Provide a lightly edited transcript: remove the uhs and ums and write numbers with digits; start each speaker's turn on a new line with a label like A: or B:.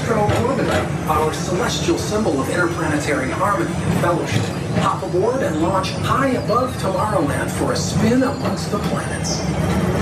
A: Astro Orbiter, our celestial symbol of interplanetary harmony and fellowship. Hop aboard and launch high above Tomorrowland for a spin amongst the planets.